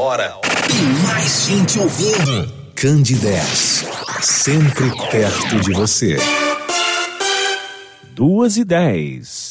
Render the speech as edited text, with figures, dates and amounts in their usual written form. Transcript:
hora. Tem mais gente ouvindo. Candidez, sempre perto de você. 2:10.